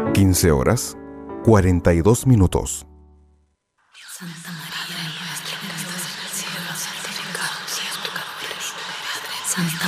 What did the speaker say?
15 horas, 42 minutos. Santa María, nuestra Señora, santificado seas tu nombre. Santa